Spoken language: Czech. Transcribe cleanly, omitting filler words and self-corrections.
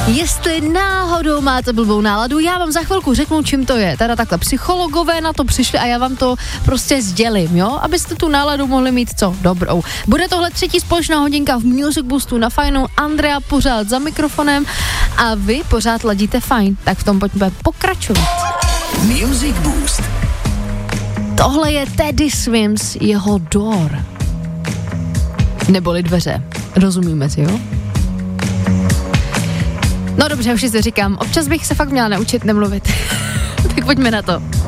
Jestli náhodou máte blbou náladu, já vám za chvilku řeknu, čím to je. Teda takhle, psychologové na to přišli a já vám to prostě sdělím, jo? Abyste tu náladu mohli mít co? Dobrou. Bude tohle 3. společná hodinka v Music Boostu na Fajnu. Andrea pořád za mikrofonem a vy pořád ladíte fajn. Tak v tom pojďme pokračovat. Music Boost. Tohle je Teddy Swims, jeho Door. Neboli dveře. Rozumíme si, jo? No dobře, už si to říkám. Občas bych se fakt měla naučit nemluvit. Tak pojďme na to.